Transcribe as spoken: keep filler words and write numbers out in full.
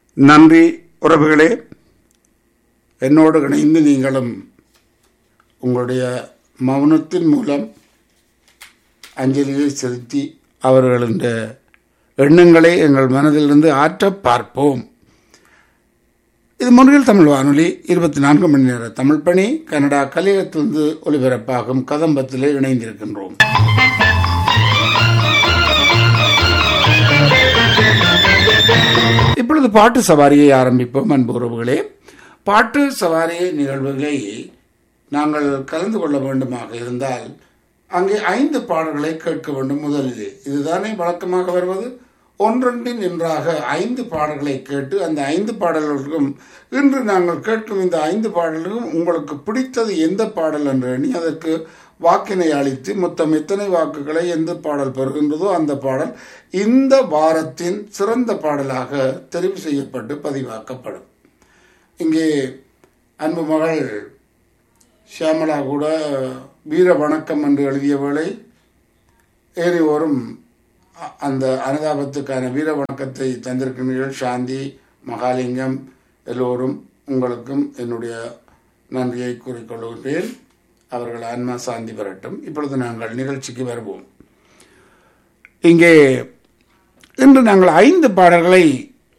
நன்றி உறவுகளே. என்னோடு இணைந்து நீங்களும் உங்களுடைய மௌனத்தின் மூலம் அஞ்சலியை செலுத்தி அவர்களின் எண்ணங்களை எங்கள் மனதிலிருந்து ஆற்ற பார்ப்போம். இது முன்னில் தமிழ் வானொலி இருபத்தி நான்கு மணி நேர தமிழ் பணி கனடா கலியகத்திலிருந்து ஒலிபரப்பாகும் கதம்பத்திலே இணைந்திருக்கின்றோம். இப்பொழுது பாட்டு சவாரியை ஆரம்பிப்போம். அன்பு உறவுகளே, பாட்டு சவாரி நிகழ்வுகளை நாங்கள் கலந்து கொள்ள வேண்டுமாக இருந்தால் அங்கே ஐந்து பாடல்களை கேட்க வேண்டும். முதலில் இதுதானே வழக்கமாக வருவது. ஒன்றொன்றின் நின்றாக ஐந்து பாடல்களை கேட்டு அந்த ஐந்து பாடல்களுக்கும் இன்று நாங்கள் கேட்கும் இந்த ஐந்து பாடல்களும் உங்களுக்கு பிடித்தது எந்த பாடல் என்று எண்ணி அதற்கு வாக்கினை அளித்து மொத்தம் எத்தனை வாக்குகளை எந்த பாடல் பெறுகின்றதோ அந்த பாடல் இந்த வாரத்தின் சிறந்த பாடலாக தெரிவு செய்யப்பட்டு பதிவாக்கப்படும். இங்கே அன்பு மகள் ஷியாமலா கூட வீர வணக்கம் என்று எழுதிய வேளை ஏறியோரும் அந்த அனுதாபத்துக்கான வீர வணக்கத்தை தந்திருக்கின்றீர்கள். சாந்தி, மகாலிங்கம் எல்லோரும் உங்களுக்கும் என்னுடைய நன்றியை கூறிக்கொள்கின்றேன். அவர்கள் ஆன்மா சாந்தி பெறட்டும். இப்பொழுது நாங்கள் நிகழ்ச்சிக்கு வருவோம். இங்கே இன்று நாங்கள் ஐந்து பாடல்களை